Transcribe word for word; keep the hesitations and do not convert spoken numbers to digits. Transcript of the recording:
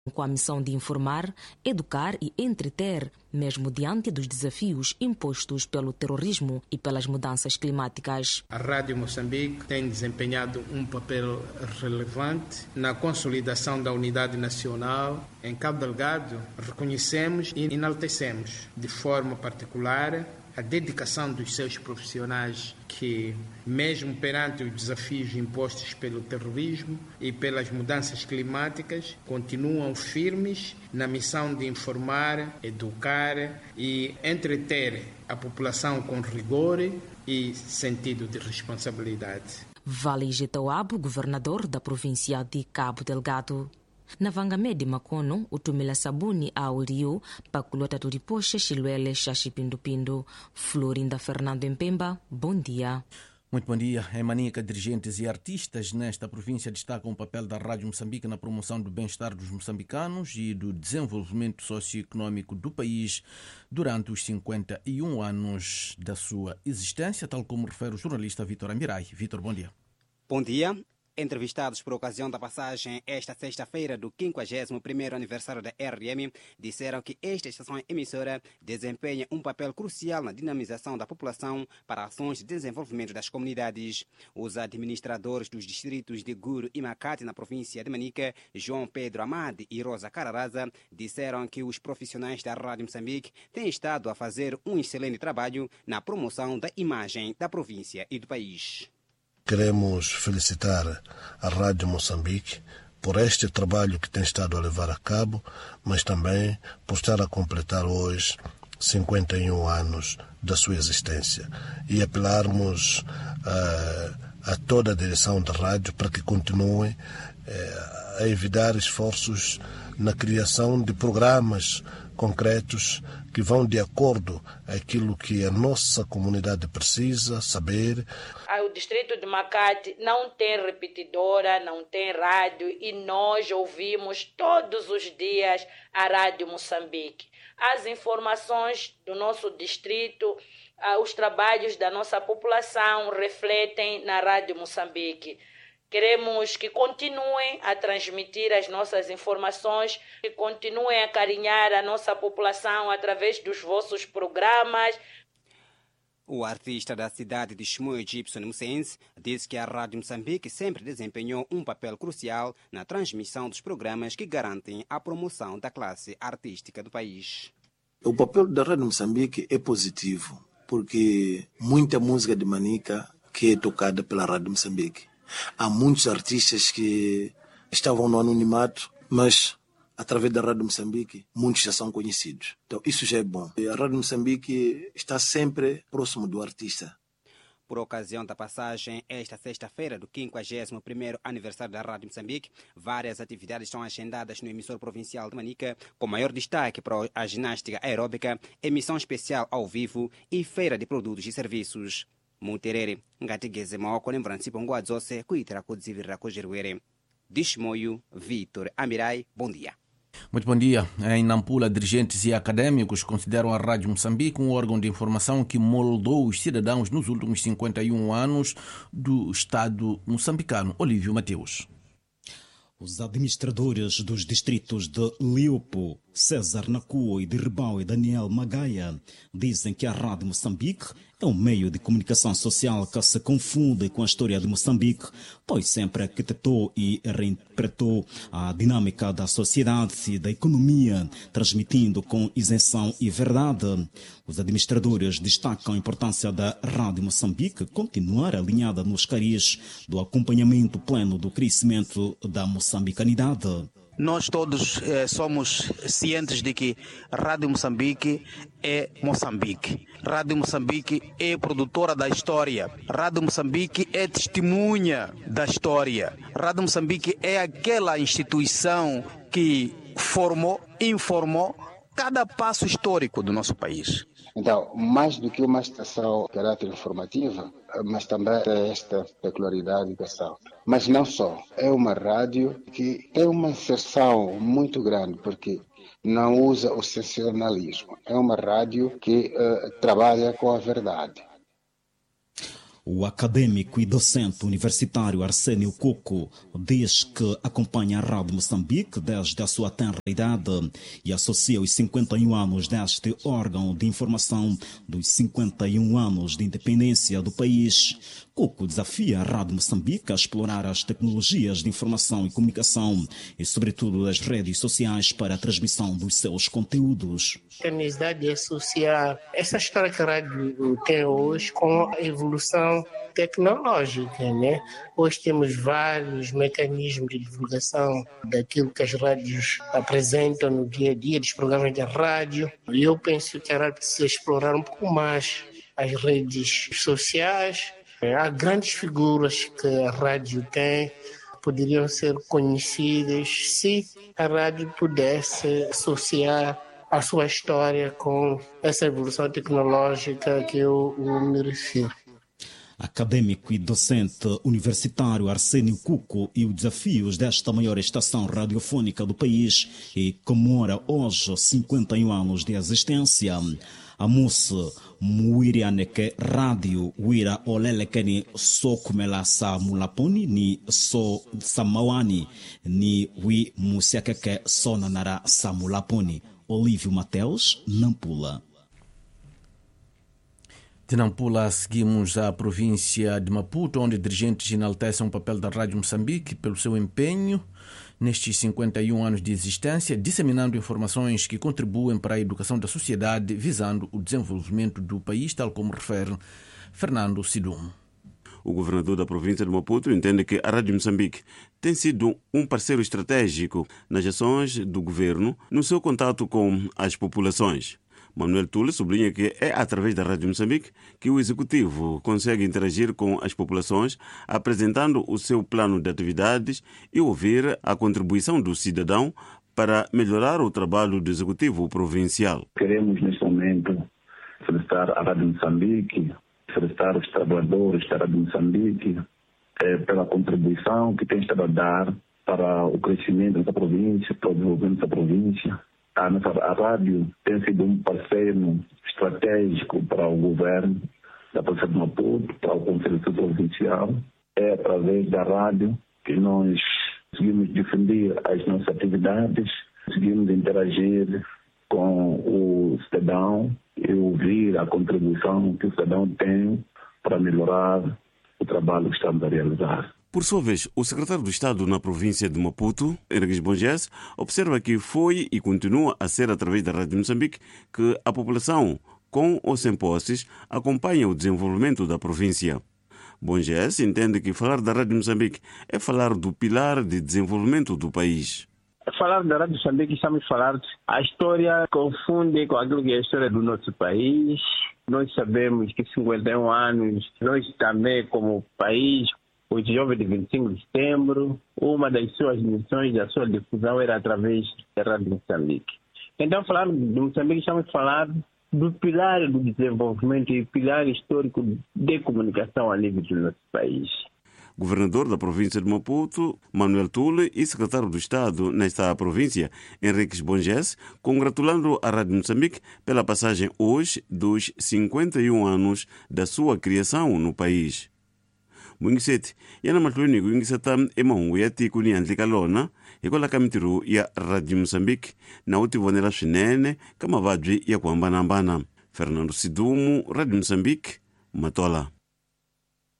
com a missão de informar, educar e entreter, mesmo diante dos desafios impostos pelo terrorismo e pelas mudanças climáticas. A Rádio Moçambique tem desempenhado um papel relevante na consolidação da unidade nacional. Em Cabo Delgado, reconhecemos e enaltecemos de forma particular a dedicação dos seus profissionais que, mesmo perante os desafios impostos pelo terrorismo e pelas mudanças climáticas, continuam firmes na missão de informar, educar e entreter a população com rigor e sentido de responsabilidade. Vale Getauabo, governador da província de Cabo Delgado. Na Vangamedi Makono, utumila sabuni ao rio pakulota tuliposhe Chilwele Xaxipindupindu. Florinda Fernando Empemba, bom dia. Muito bom dia. Em Manica, dirigentes e artistas nesta província destacam o papel da Rádio Moçambique na promoção do bem-estar dos moçambicanos e do desenvolvimento socioeconômico do país durante os cinquenta e um anos da sua existência, tal como refere o jornalista Vítor Amirai. Vítor, bom dia. Bom dia. Entrevistados por ocasião da passagem esta sexta-feira do quinquagésimo primeiro aniversário da R M, disseram que esta estação emissora desempenha um papel crucial na dinamização da população para ações de desenvolvimento das comunidades. Os administradores dos distritos de Guru e Makati na província de Manica, João Pedro Amade e Rosa Cararaza, disseram que os profissionais da Rádio Moçambique têm estado a fazer um excelente trabalho na promoção da imagem da província e do país. Queremos felicitar a Rádio Moçambique por este trabalho que tem estado a levar a cabo, mas também por estar a completar hoje cinquenta e um anos da sua existência. E apelarmos uh, a toda a direção da rádio para que continue uh, a evitar esforços na criação de programas concretos que vão de acordo àquilo que a nossa comunidade precisa saber. O distrito de Makati não tem repetidora, não tem rádio e nós ouvimos todos os dias a Rádio Moçambique. As informações do nosso distrito, os trabalhos da nossa população refletem na Rádio Moçambique. Queremos que continuem a transmitir as nossas informações, que continuem a carinhar a nossa população através dos vossos programas. O artista da cidade de Chimoio, Gibson Moussense, disse que a Rádio Moçambique sempre desempenhou um papel crucial na transmissão dos programas que garantem a promoção da classe artística do país. O papel da Rádio Moçambique é positivo, porque muita música de Manica que é tocada pela Rádio Moçambique. Há muitos artistas que estavam no anonimato, mas através da Rádio Moçambique, muitos já são conhecidos. Então, isso já é bom. E a Rádio Moçambique está sempre próximo do artista. Por ocasião da passagem, esta sexta-feira do quinquagésimo primeiro aniversário da Rádio Moçambique, várias atividades estão agendadas no emissor provincial de Manica, com maior destaque para a ginástica aeróbica, emissão especial ao vivo e feira de produtos e serviços. Muterere, ngatigeze maoko nemvransipo nguadzose kuitira kudzivirira kuzvirwere. Dishmoyo, Vítor Amirai, bom dia. Muito bom dia. Em Nampula, dirigentes e académicos consideram a Rádio Moçambique um órgão de informação que moldou os cidadãos nos últimos cinquenta e um anos do Estado moçambicano. Olívio Mateus. Os administradores dos distritos de Liopo, César Nakua e de Ribau e Daniel Magaia dizem que a Rádio Moçambique é um meio de comunicação social que se confunde com a história de Moçambique, pois sempre arquitetou e reinterpretou a dinâmica da sociedade e da economia, transmitindo com isenção e verdade. Os administradores destacam a importância da Rádio Moçambique continuar alinhada nos caris do acompanhamento pleno do crescimento da moçambicanidade. Nós todos eh, somos cientes de que Rádio Moçambique é Moçambique. Rádio Moçambique é produtora da história. Rádio Moçambique é testemunha da história. Rádio Moçambique é aquela instituição que formou, informou cada passo histórico do nosso país. Então, mais do que uma estação de caráter informativa, mas também é esta peculiaridade que salta. Mas não só, é uma rádio que tem uma inserção muito grande, porque não usa o sensacionalismo. É uma rádio que uh, trabalha com a verdade. O acadêmico e docente universitário Arsénio Cuco diz que acompanha a Rádio Moçambique desde a sua tenra idade e associa os cinquenta e um anos deste órgão de informação dos cinquenta e um anos de independência do país. Cuco desafia a Rádio Moçambique a explorar as tecnologias de informação e comunicação e, sobretudo, as redes sociais para a transmissão dos seus conteúdos. A necessidade de associar essa história que a rádio tem hoje com a evolução tecnológica, né? Hoje temos vários mecanismos de divulgação daquilo que as rádios apresentam no dia a dia, dos programas de rádio. E eu penso que a rádio precisa explorar um pouco mais as redes sociais. Há grandes figuras que a rádio tem, poderiam ser conhecidas se a rádio pudesse associar a sua história com essa evolução tecnológica que eu me refiro. Acadêmico e docente universitário Arsénio Cuco e os desafios desta maior estação radiofônica do país e comemora hoje cinquenta e um anos de existência. A moça Muirianeke Rádio Wira Olelekeni So Kumela Sa Mulaponi ni So Samawani ni Wi Musiakeke Sonanara Sa Mulaponi. Olívio Mateus, Nampula. De Nampula, seguimos a província de Maputo, onde dirigentes enaltecem o papel da Rádio Moçambique pelo seu empenho nestes cinquenta e um anos de existência, disseminando informações que contribuem para a educação da sociedade, visando o desenvolvimento do país, tal como refere Fernando Sidum. O governador da província de Maputo entende que a Rádio Moçambique tem sido um parceiro estratégico nas ações do governo no seu contato com as populações. Manuel Tule sublinha que é através da Rádio Moçambique que o executivo consegue interagir com as populações, apresentando o seu plano de atividades e ouvir a contribuição do cidadão para melhorar o trabalho do executivo provincial. Queremos, neste momento, felicitar a Rádio Moçambique, felicitar os trabalhadores da Rádio Moçambique eh, pela contribuição que tem estado a dar para o crescimento da província, para o desenvolvimento da província. A, nossa, a rádio tem sido um parceiro estratégico para o governo da província de Maputo, para o Conselho Provincial. É através da rádio que nós conseguimos defender as nossas atividades, conseguimos interagir com o cidadão e ouvir a contribuição que o cidadão tem para melhorar o trabalho que estamos a realizar. Por sua vez, o secretário do Estado na província de Maputo, Henriques Bonges, observa que foi e continua a ser através da Rádio Moçambique que a população, com ou sem posses, acompanha o desenvolvimento da província. Bonges entende que falar da Rádio Moçambique é falar do pilar de desenvolvimento do país. Falar da Rádio Moçambique, estamos a falar a história confunde com aquilo que é a história do nosso país. Nós sabemos que cinquenta e um anos, nós também como país, o jovem de vinte e cinco de setembro, uma das suas missões, da sua difusão era através da Rádio Moçambique. Então, falar de Moçambique, estamos a falar do pilar do desenvolvimento e pilar histórico de comunicação a nível do nosso país. Governador da província de Maputo, Manuel Tule, e secretário do Estado nesta província, Henriques Bonges, congratulando a Rádio Moçambique pela passagem hoje dos cinquenta e um anos da sua criação no país. Mwingiseti, yana matlweni kuingisata emahungu ya tiko ni handle ka lona hikwalaho ka mintirho ya Radio Moçambique na u tivonela swinene ka mavabyi ya ku hambanahambana. Fernando Sidumu, Radio Moçambique, Matola.